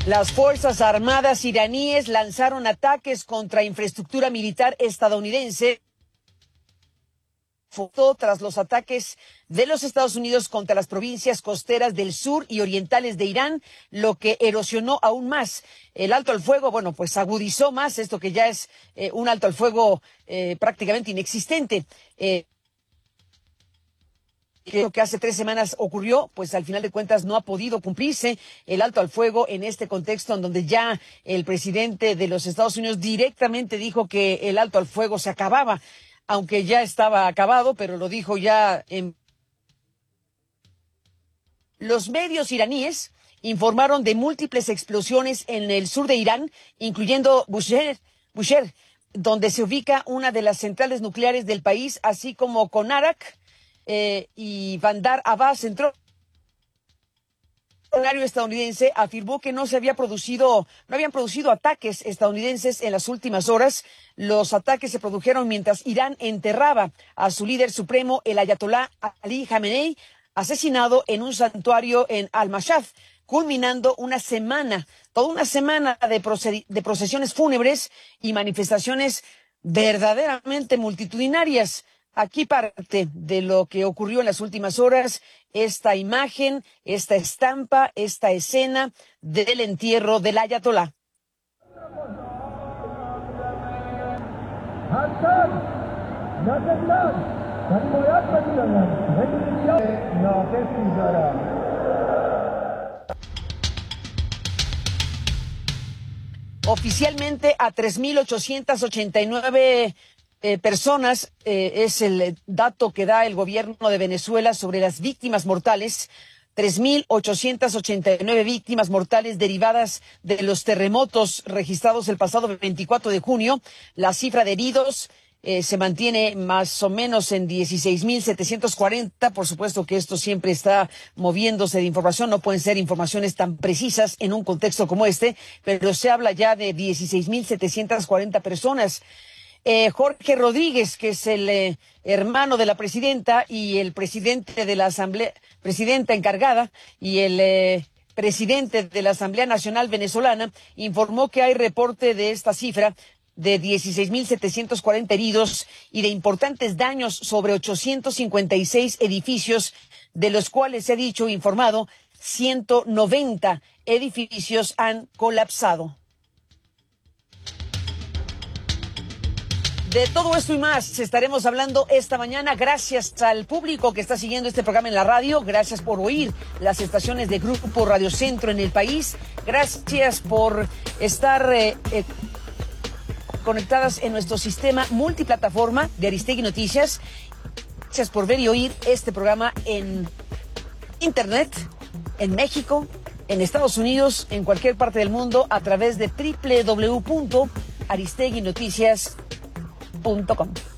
Las Fuerzas Armadas iraníes lanzaron ataques contra infraestructura militar estadounidense tras los ataques de los Estados Unidos contra las provincias costeras del sur y orientales de Irán, lo que erosionó aún más el alto al fuego. Bueno, pues agudizó más esto que ya es un alto al fuego prácticamente inexistente. Lo que hace 3 semanas ocurrió, pues al final de cuentas no ha podido cumplirse el alto al fuego en este contexto en donde ya el presidente de los Estados Unidos directamente dijo que el alto al fuego se acababa, aunque ya estaba acabado, pero lo dijo ya en... Los medios iraníes informaron de múltiples explosiones en el sur de Irán, incluyendo Bushehr, donde se ubica una de las centrales nucleares del país, así como Konarak y Bandar Abbas. El funcionario estadounidense afirmó que no habían producido ataques estadounidenses en las últimas horas. Los ataques se produjeron mientras Irán enterraba a su líder supremo, el ayatolá Ali Khamenei, asesinado en un santuario en Al-Mashhad, culminando toda una semana de procesiones fúnebres y manifestaciones verdaderamente multitudinarias. Aquí parte de lo que ocurrió en las últimas horas, esta imagen, esta estampa, esta escena del entierro del ayatolá. Oficialmente a 3,889 personas es el dato que da el gobierno de Venezuela sobre las víctimas mortales. 3,889 víctimas mortales derivadas de los terremotos registrados el pasado 24 de junio. La cifra de heridos se mantiene más o menos en 16,740. Por supuesto que esto siempre está moviéndose de información. No pueden ser informaciones tan precisas en un contexto como este, pero se habla ya de 16,740 personas. Jorge Rodríguez, que es el hermano de la presidenta y el presidente de la Asamblea, presidenta encargada, y el presidente de la Asamblea Nacional Venezolana, informó que hay reporte de esta cifra de 16,740 heridos y de importantes daños sobre 856 edificios, de los cuales se ha informado 190 edificios han colapsado. De todo esto y más estaremos hablando esta mañana. Gracias al público que está siguiendo este programa en la radio. Gracias por oír las estaciones de Grupo Radio Centro en el país. Gracias por estar conectadas en nuestro sistema multiplataforma de Aristegui Noticias. Gracias por ver y oír este programa en Internet, en México, en Estados Unidos, en cualquier parte del mundo, a través de www.aristeguinoticias.com.